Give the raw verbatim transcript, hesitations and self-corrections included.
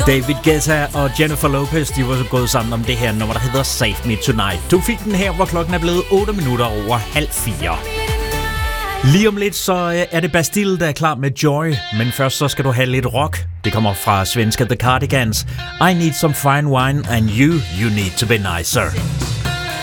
David Guetta og Jennifer Lopez, de var så gået sammen om det her nummer, der hedder Save Me Tonight. Du fik den her, hvor klokken er blevet otte minutter over halv fire. Lige om lidt, så er det Bastille, der er klar med Joy. Men først så skal du have lidt rock. Det kommer fra svenske The Cardigans. I need some fine wine, and you, you need to be nicer.